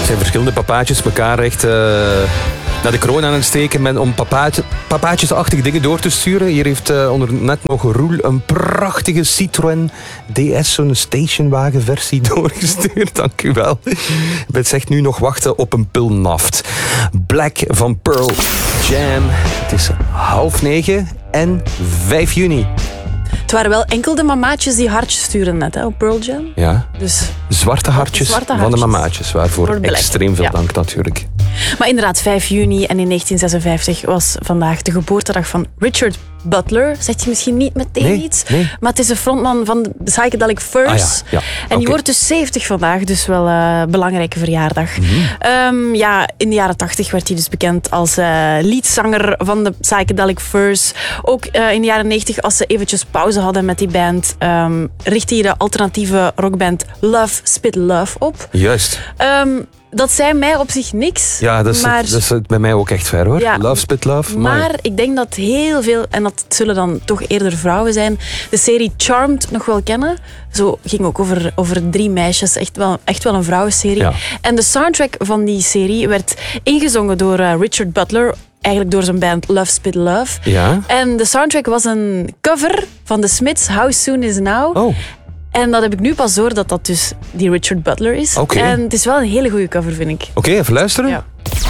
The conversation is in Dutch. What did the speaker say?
zijn verschillende papaatjes elkaar echt naar de kroon aan het steken om papaatjesachtige dingen door te sturen. Hier heeft onder net nog Roel een prachtige Citroën DS, zo'n stationwagenversie doorgestuurd. Dank u wel. Ik ben echt nu nog wachten op een pulnaft. Black van Pearl Jam. Het is 8:30 en 5 juni. Het waren wel enkel de mamaatjes die hartjes sturen net, hè, op Pearl Jam. Ja, Dus zwarte hartjes van de mamaatjes. Waarvoor extreem veel dank natuurlijk. Maar inderdaad, 5 juni en in 1956 was vandaag de geboortedag van Richard Butler. Zegt je misschien niet meteen iets? Nee. Maar het is de frontman van de Psychedelic Furs. En die wordt dus 70 vandaag, dus wel een belangrijke verjaardag. In de jaren 80 werd hij dus bekend als leadzanger van de Psychedelic Furs. Ook in de jaren 90, als ze eventjes pauze hadden met die band, richtte hij de alternatieve rockband Love Spit Love op. Juist. Dat zei mij op zich niks. Ja, dat is bij mij ook echt ver hoor. Ja, Love Spit Love. Maar ik denk dat heel veel, en dat zullen dan toch eerder vrouwen zijn, de serie Charmed nog wel kennen. Zo ging ook over 3 meisjes. Echt wel een vrouwenserie. Ja. En de soundtrack van die serie werd ingezongen door Richard Butler. Eigenlijk door zijn band Love Spit Love. Ja. En de soundtrack was een cover van The Smiths, How Soon Is Now. Oh. En dat heb ik nu pas door dat dus die Richard Butler is. Okay. En het is wel een hele goede cover, vind ik. Oké, even luisteren. Ja.